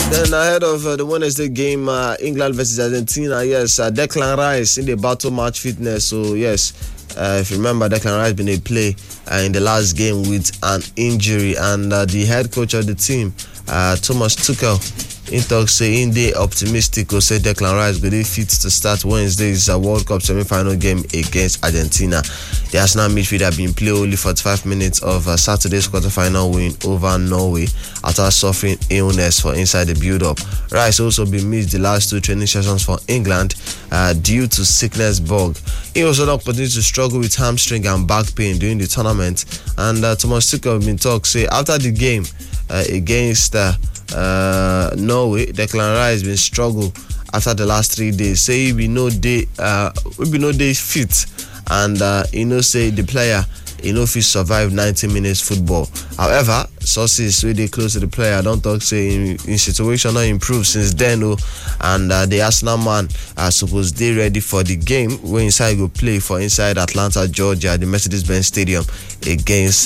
Then ahead of the Wednesday game, England versus Argentina, yes, Declan Rice in the battle match fitness. So yes, if you remember, Declan Rice been a play in the last game with an injury, and the head coach of the team, Thomas Tuchel, in talks saying they optimistic or say Declan Rice will be fit to start Wednesday's World Cup semi-final game against Argentina. The Arsenal midfielder have been played only 45 minutes of Saturday's quarter-final win over Norway after suffering illness for inside the build-up. Rice also been missed the last 2 training sessions for England due to sickness bug. He also not continued to struggle with hamstring and back pain during the tournament. And Thomas Tuchel have been talk say after the game against Norway, Declan Rice been struggle after the last 3 days. Say he be no day fit, and say the player fit survive 90 minutes football. However, sources really close to the player don't talk say in situation not improved since then. And the Arsenal man supposed they ready for the game when inside go play for inside Atlanta, Georgia, the Mercedes-Benz Stadium against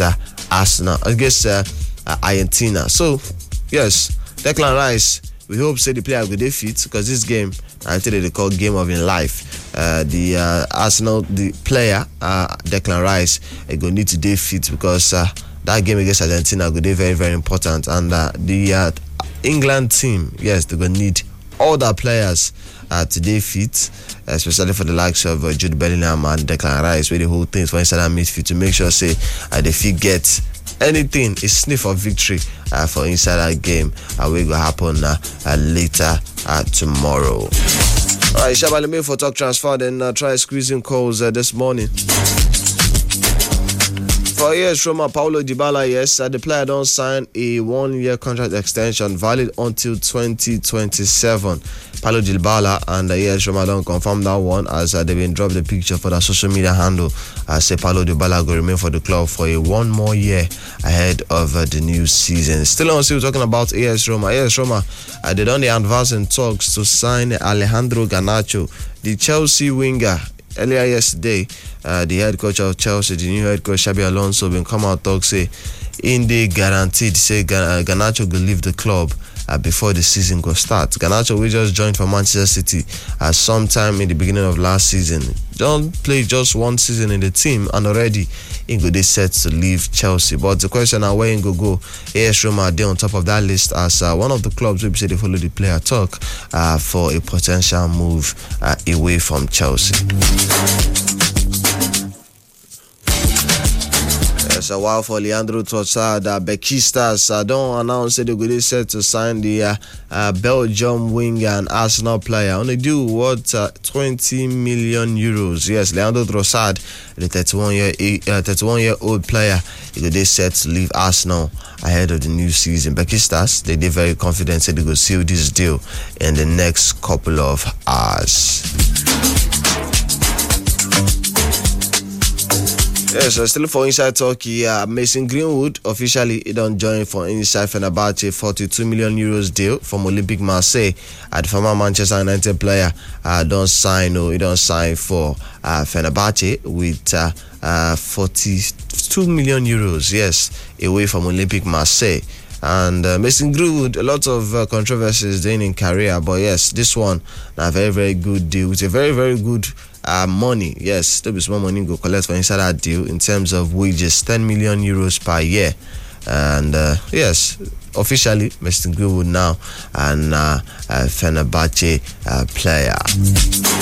Argentina. So yes, Declan Rice, we hope say the player will be fit, because this game I tell you they call game of in life. The Arsenal, the player Declan Rice, going to need to be fit, because that game against Argentina will be very, very important. And the England team, yes, they're going to need all their players to be fit, especially for the likes of Jude Bellingham and Declan Rice, where the whole thing for inside that midfield to make sure say they fit get anything, a sniff of victory for inside that game. Will go happen later tomorrow. Alright, Shabaleme for talk transfer, then try squeezing calls this morning. For AS Roma, Paulo Dybala, yes, the player don't sign a 1-year contract extension valid until 2027. Paulo Dybala and AS Roma don't confirm that one, as they've been dropped the picture for their social media handle. Say Paulo Dybala will remain for the club for a 1 more year ahead of the new season. Still on, still talking about AS Roma. AS Roma, they done the advancing talks to sign Alejandro Garnacho, the Chelsea winger. Earlier yesterday, the head coach of Chelsea, the new head coach Xabi Alonso, been come out talk say in the guaranteed say Garnacho will leave the club before the season go start. Garnacho will just joined from Manchester City sometime in the beginning of last season. Don't play just 1 season in the team, and already he go set to leave Chelsea. But the question now where he go, AS Roma they on top of that list as one of the clubs we say they follow the player talk for a potential move away from Chelsea. A while for Leandro Trossard, Besiktas don't announce that they're going to set to sign the Belgium winger and Arsenal player. Only do what 20 million euros. Yes, Leandro Trossard, the 31-year-old player, is set to leave Arsenal ahead of the new season. Besiktas, they're very confident that they will seal this deal in the next couple of hours. Yes, still for Inside Turkey, Mason Greenwood officially don't join for Inside Fenerbahce 42 million euros deal from Olympique Marseille. The former Manchester United player don't sign for Fenerbahce with 42 million euros, yes, away from Olympique Marseille. And Mason Greenwood, a lot of controversies in career, but yes, this one a very, very good deal with a very, very good money. Yes, still be small money go collect for inside that deal in terms of wages, 10 million euros per year. And yes, officially Mason Greenwood now and Fenerbahce player.